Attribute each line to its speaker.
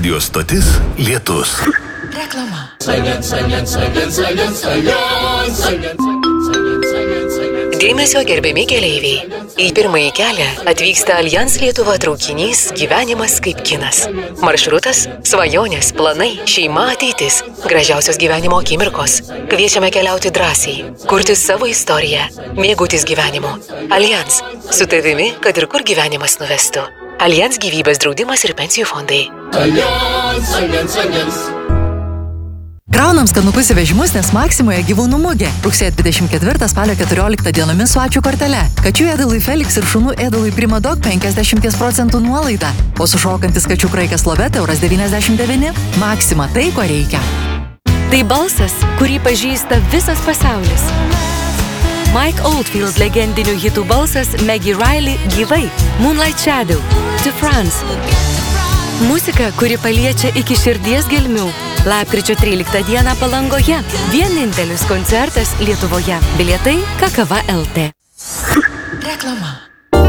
Speaker 1: radijos stotis Lietus.
Speaker 2: Reklama.
Speaker 3: Dėmesio gerbiami keleiviai. Į pirmąjį kelią atvyksta Allianz Lietuva traukinys Gyvenimas kaip kinas. Maršrutas – svajonės, planai, šeima, ateitis, gražiausios gyvenimo akimirkos. Kviečiame keliauti drąsiai, kurti savo istoriją, mėgautis gyvenimu. Allianz – su tavimi, kad ir kur gyvenimas nuvestų. Allianz gyvybės draudimas ir pensijų fondai.
Speaker 2: Kraunam skanukus į vežimus, nes Maksimoje gyvūnų mugė. Rugsėjo 24 spalio 14 dienomis su ačiū kortele. Kačių ėdalui Felix ir šunų ėdalui Primadog 50% nuolaida. O sušokantis kačių kraikas Loveta €99. Maksima tai, ko reikia.
Speaker 4: Tai balsas, kurį pažįsta visas pasaulis. Mike Oldfield legendinių hitų balsas Maggie Riley gyvai. Moonlight Shadow, To France. Muzika, kuri paliečia iki širdies gelmių. Lapkričio 13 dieną Palangoje. Vienintelis koncertas Lietuvoje. Bilietai Kakava LT.
Speaker 2: Reklama.